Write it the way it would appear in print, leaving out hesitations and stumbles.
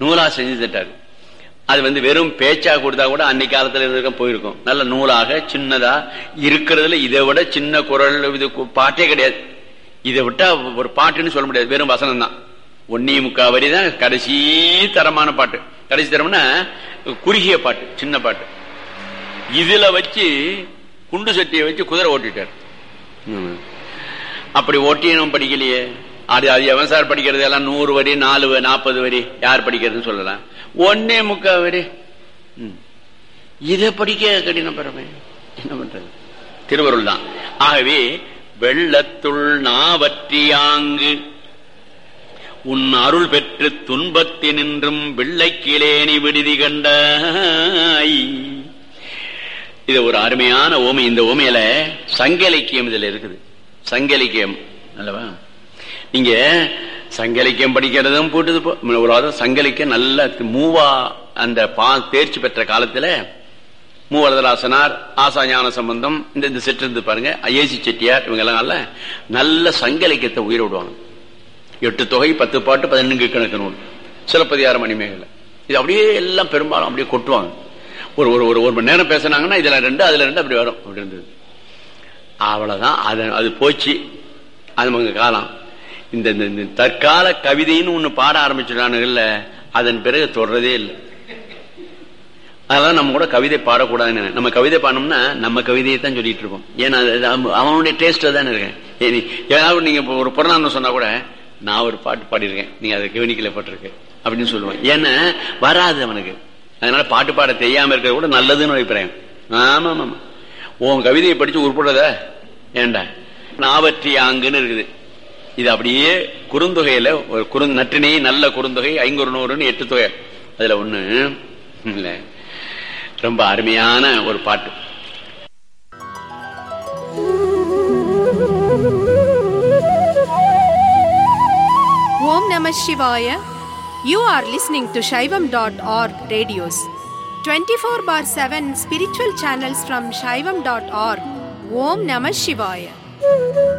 நூலா செஞ்சு தட்டாரு. அது வெறும் பேச்சா கொடுத்தா கூட அன்னைக்கு காலத்துல இருக்க போயிருக்கும். நல்ல நூலாக சின்னதா இருக்கிறதுல இதை விட சின்ன குரல் இது பாட்டே கிடையாது. இதை விட்டா ஒரு பாட்டுன்னு சொல்ல முடியாது, வெறும் வசனம் தான். 1.25 வரி தான் கடைசி தரமான பாட்டு. கடைசி தரம்னா குறுகிய பாட்டு, சின்ன பாட்டு. இதுல வச்சு குண்டு சட்டியை வச்சு குதிரை ஓட்டிட்டார். அப்படி ஓட்டியும் படிக்கலையே. அது எவன் சார் படிக்கிறது? எல்லாம் 100 வரி 40 வரி யார் படிக்கிறதுன்னு சொல்லலாம். 1.25 வரி இதை படிக்க கடினம் பெறமே. என்ன பண்றது? திருவருள் தான். ஆகவே வெள்ளத்துள் நாவற்றியாங்கு உன் அருள் பெற்று துன்பத்தினின்றும் வெள்ளைக்கிலேனி விடுதி கண்டாய். இது ஒரு அருமையான ஓமை. இந்த ஓமையில சங்க இலக்கியம் இதுல இருக்குது. சங்க இலக்கியம் அல்லவா? நீங்க சங்க இலக்கியம் படிக்கிறதும் போட்டு ஒரு சங்க இலக்கியம் நல்ல மூவா அந்த தேர்ச்சி பெற்ற காலத்துல மூவரதராசனார், ஆசா ஞான சம்பந்தம், இந்த செட்டு இருந்து பாருங்க, ஏசி செட்டியார், இவங்க எல்லாம் நல்ல சங்க இலக்கியத்தை உயிர விடுவாங்க. 8 தொகை 10 பாட்டு 11 கணக்கு நூல், சிலப்பதிகாரம், மணிமேகலை, இது அப்படியே எல்லாம் பெரும்பாலும் அப்படியே கொட்டுவாங்க. ஒரு ஒரு ஒரு மணி நேரம் பேசினாங்கன்னா இதுல 2 அதுல 2 அப்படி வரும். அப்படி இருந்தது. அவ்வளவுதான். அது போச்சு. அது அவங்க காலம். இந்த தற்கால கவிதைன்னு ஒண்ணு பாட ஆரம்பிச்சுட்டானுங்கல்ல, அதன் பிறகு தொடர்றதே இல்லை. அதெல்லாம் நம்ம கூட கவிதை பாடக்கூடாதுன்னு. நம்ம கவிதை பாடணும்னா நம்ம கவிதையை தான் சொல்லிட்டு இருப்போம். ஏன்னா அவனுடைய டேஸ்ட்ல தானே இருக்கேன். ஏதாவது நீங்க ஒரு புறநானூறு சொன்னா கூட நான் ஒரு பாட்டு பாடிருக்கேன், நீங்க அதை கவனிக்கல பட்டிருக்கேன் அப்படின்னு சொல்லுவேன். ஏன்னா வராது அவனுக்கு. அதனால பாட்டு பாட தெரியாம இருக்கிறது கூட நல்லதுன்னு அபிப்பிராயம். ஆமா ஆமா, உன் கவிதையை படிச்சு உருப்படுறத ஏண்டா நாவற்றியாங்குன்னு இருக்குது. இது அப்படியே குறுந்தொகையில ஒரு நற்றினை நல்ல குறுந்தொகை 500 8 தொகை, அதுல ஒண்ணு இல்ல, ரொம்ப அருமையான ஒரு பாட்டு. ஓம் நம சிவாய. You are listening to Shaivam.org radios. 24/7 spiritual channels from Shaivam.org. Om Namah Shivaya.